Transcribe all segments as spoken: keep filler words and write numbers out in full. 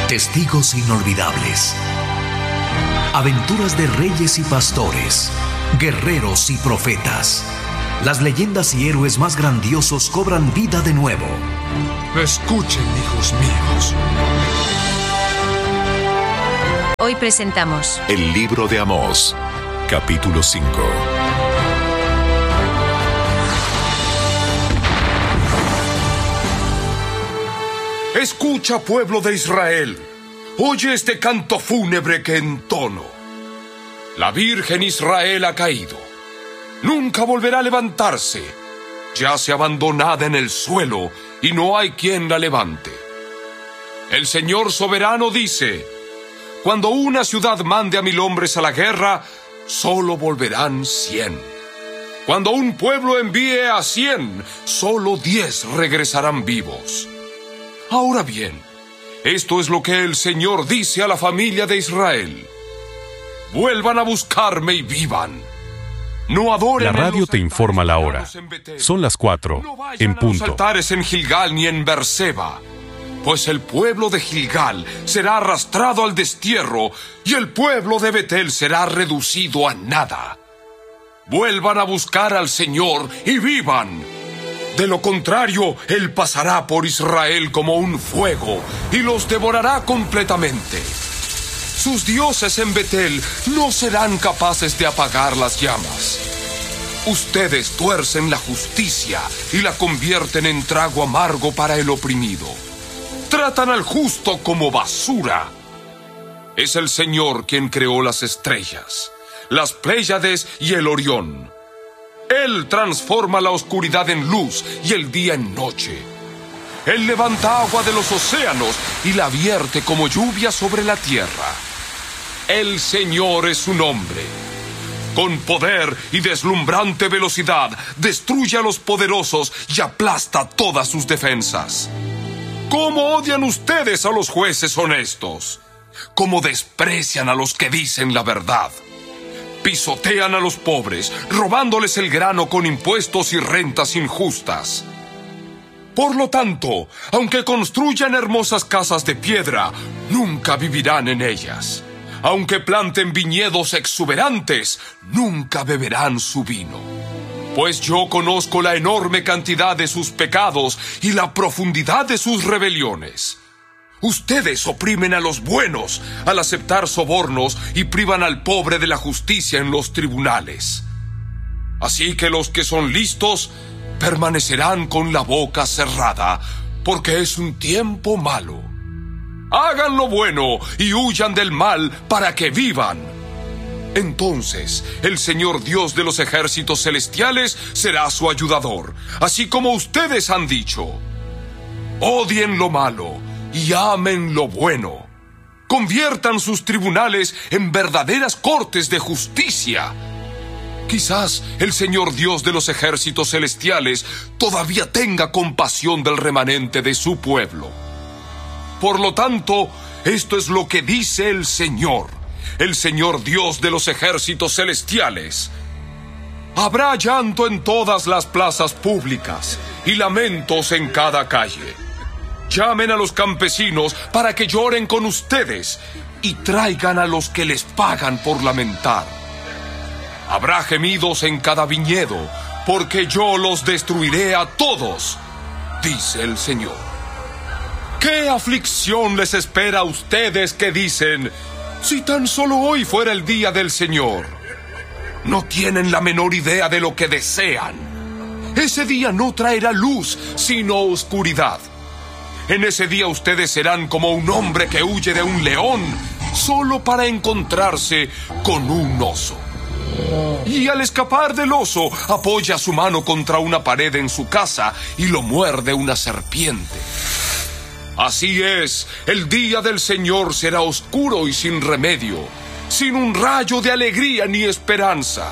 Testigos inolvidables. Aventuras de reyes y pastores, guerreros y profetas. Las leyendas y héroes más grandiosos cobran vida de nuevo. Escuchen, hijos míos. Hoy presentamos El libro de Amós, capítulo cinco. Escucha, pueblo de Israel, oye este canto fúnebre que entono. La Virgen Israel ha caído, nunca volverá a levantarse, yace abandonada en el suelo y no hay quien la levante. El Señor soberano dice: cuando una ciudad mande a mil hombres a la guerra, solo volverán cien. Cuando un pueblo envíe a cien, solo diez regresarán vivos. Ahora bien, esto es lo que el Señor dice a la familia de Israel: vuelvan a buscarme y vivan. No adoren. La radio te informa la hora. Son las cuatro, en punto. No vayan a los altares en Gilgal ni en Berseba, pues el pueblo de Gilgal será arrastrado al destierro y el pueblo de Betel será reducido a nada. Vuelvan a buscar al Señor y vivan. De lo contrario, Él pasará por Israel como un fuego y los devorará completamente. Sus dioses en Betel no serán capaces de apagar las llamas. Ustedes tuercen la justicia y la convierten en trago amargo para el oprimido. Tratan al justo como basura. Es el Señor quien creó las estrellas, las Pléyades y el Orión. Él transforma la oscuridad en luz y el día en noche. Él levanta agua de los océanos y la vierte como lluvia sobre la tierra. El Señor es su nombre. Con poder y deslumbrante velocidad destruye a los poderosos y aplasta todas sus defensas. ¿Cómo odian ustedes a los jueces honestos? ¿Cómo desprecian a los que dicen la verdad? Pisotean a los pobres, robándoles el grano con impuestos y rentas injustas. Por lo tanto, aunque construyan hermosas casas de piedra, nunca vivirán en ellas. Aunque planten viñedos exuberantes, nunca beberán su vino. Pues yo conozco la enorme cantidad de sus pecados y la profundidad de sus rebeliones. Ustedes oprimen a los buenos al aceptar sobornos y privan al pobre de la justicia en los tribunales. Así que los que son listos permanecerán con la boca cerrada, porque es un tiempo malo. Hagan lo bueno y huyan del mal para que vivan. Entonces el Señor Dios de los ejércitos celestiales será su ayudador, así como ustedes han dicho. Odien lo malo y amen lo bueno. Conviertan sus tribunales en verdaderas cortes de justicia. Quizás el Señor Dios de los ejércitos celestiales todavía tenga compasión del remanente de su pueblo. Por lo tanto, esto es lo que dice el Señor, el Señor Dios de los ejércitos celestiales. Habrá llanto en todas las plazas públicas y lamentos en cada calle. Llamen a los campesinos para que lloren con ustedes y traigan a los que les pagan por lamentar. Habrá gemidos en cada viñedo, porque yo los destruiré a todos, dice el Señor. ¿Qué aflicción les espera a ustedes que dicen: si tan solo hoy fuera el día del Señor? No tienen la menor idea de lo que desean. Ese día no traerá luz, sino oscuridad. En ese día ustedes serán como un hombre que huye de un león solo para encontrarse con un oso. Y al escapar del oso, apoya su mano contra una pared en su casa y lo muerde una serpiente. Así es, el día del Señor será oscuro y sin remedio, sin un rayo de alegría ni esperanza.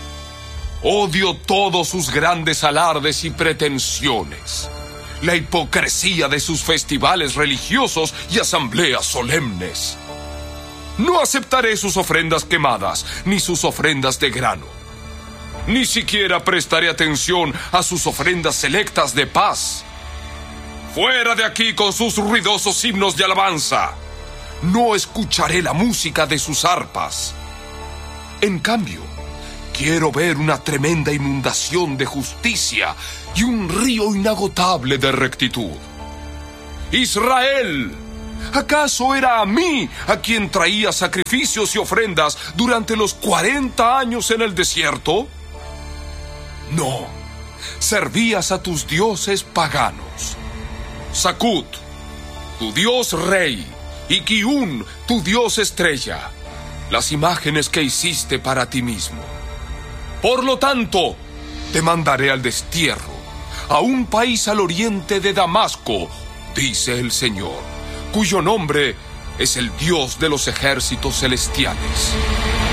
Odio todos sus grandes alardes y pretensiones, la hipocresía de sus festivales religiosos y asambleas solemnes. No aceptaré sus ofrendas quemadas, ni sus ofrendas de grano. Ni siquiera prestaré atención a sus ofrendas selectas de paz. Fuera de aquí con sus ruidosos himnos de alabanza. no escucharé la música de sus arpas. En cambio, quiero ver una tremenda inundación de justicia y un río inagotable de rectitud. Israel, ¿acaso era a mí a quien traía sacrificios y ofrendas durante los cuarenta años en el desierto? No, servías a tus dioses paganos. Sakut, tu dios rey, y Kiun, tu dios estrella, las imágenes que hiciste para ti mismo. Por lo tanto, te mandaré al destierro, a un país al oriente de Damasco, dice el Señor, cuyo nombre es el Dios de los ejércitos celestiales.